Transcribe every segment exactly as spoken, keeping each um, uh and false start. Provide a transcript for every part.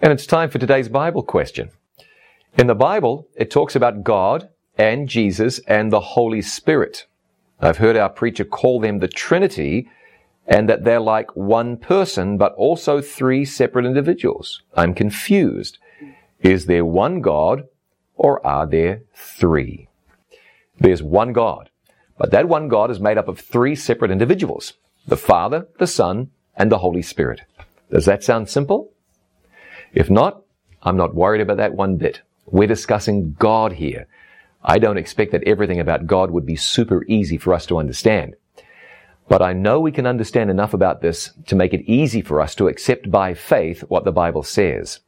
And it's time for today's Bible question. In the Bible, it talks about God and Jesus and the Holy Spirit. I've heard our preacher call them the Trinity, and that they're like one person, but also three separate individuals. I'm confused. Is there one God, or are there three? There's one God, but that one God is made up of three separate individuals: the Father, the Son, and the Holy Spirit. Does that sound simple? If not, I'm not worried about that one bit. We're discussing God here. I don't expect that everything about God would be super easy for us to understand. But I know we can understand enough about this to make it easy for us to accept by faith what the Bible says.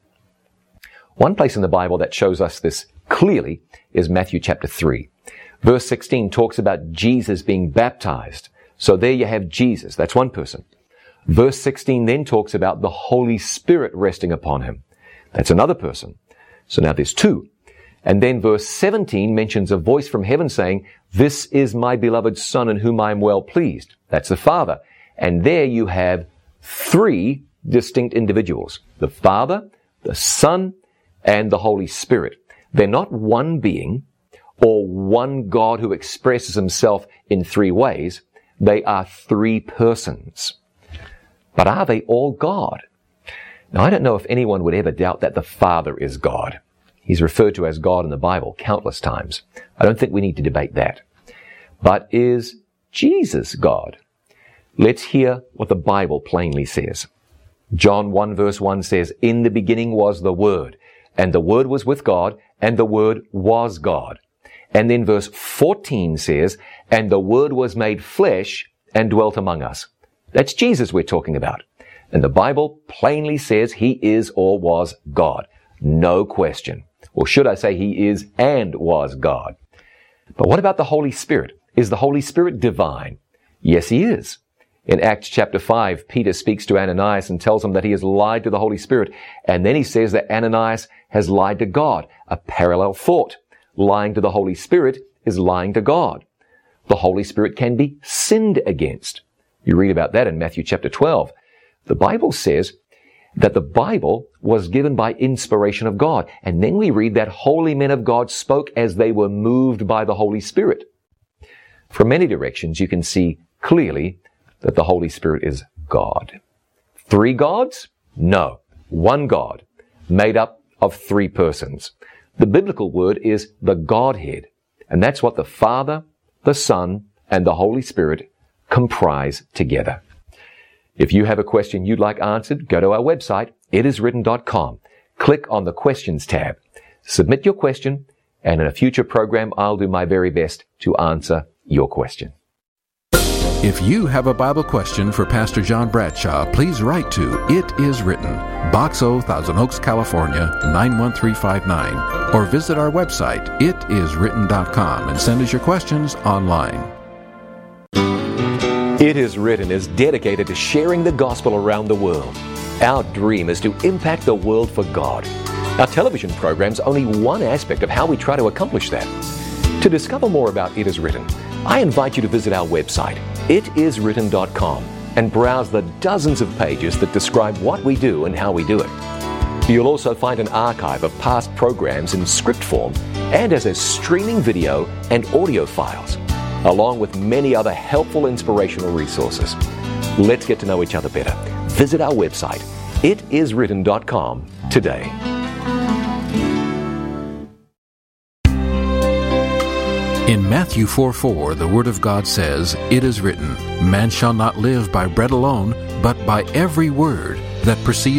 One place in the Bible that shows us this clearly is Matthew chapter three. Verse sixteen talks about Jesus being baptized. So there you have Jesus. That's one person. Verse sixteen then talks about the Holy Spirit resting upon him. That's another person. So now there's two. And then verse seventeen mentions a voice from heaven saying, "This is my beloved Son in whom I am well pleased." That's the Father. And there you have three distinct individuals: the Father, the Son, and the Holy Spirit. They're not one being or one God who expresses himself in three ways. They are three persons. But are they all God? Now, I don't know if anyone would ever doubt that the Father is God. He's referred to as God in the Bible countless times. I don't think we need to debate that. But is Jesus God? Let's hear what the Bible plainly says. John one verse one says, "In the beginning was the Word, and the Word was with God, and the Word was God." And then verse fourteen says, "And the Word was made flesh and dwelt among us." That's Jesus we're talking about. And the Bible plainly says he is or was God. No question. Or should I say he is and was God. But what about the Holy Spirit? Is the Holy Spirit divine? Yes, he is. In Acts chapter five, Peter speaks to Ananias and tells him that he has lied to the Holy Spirit. And then he says that Ananias has lied to God. A parallel thought. Lying to the Holy Spirit is lying to God. The Holy Spirit can be sinned against. You read about that in Matthew chapter twelve. The Bible says that the Bible was given by inspiration of God. And then we read that holy men of God spoke as they were moved by the Holy Spirit. From many directions, you can see clearly that the Holy Spirit is God. Three gods? No. One God, made up of three persons. The biblical word is the Godhead. And that's what the Father, the Son, and the Holy Spirit comprise together. If you have a question you'd like answered, go to our website, it is written dot com. Click on the Questions tab. Submit your question, and in a future program, I'll do my very best to answer your question. If you have a Bible question for Pastor John Bradshaw, please write to It Is Written, Box O, Thousand Oaks, California, nine one three five nine, or visit our website, it is written dot com, and send us your questions online. It Is Written is dedicated to sharing the gospel around the world. Our dream is to impact the world for God. Our television program's only one aspect of how we try to accomplish that. To discover more about It Is Written, I invite you to visit our website, it is written dot com, and browse the dozens of pages that describe what we do and how we do it. You'll also find an archive of past programs in script form and as a streaming video and audio files, along with many other helpful inspirational resources. Let's get to know each other better. Visit our website, it is written dot com, today. In Matthew four four, the Word of God says, "It is written, man shall not live by bread alone, but by every word that proceeds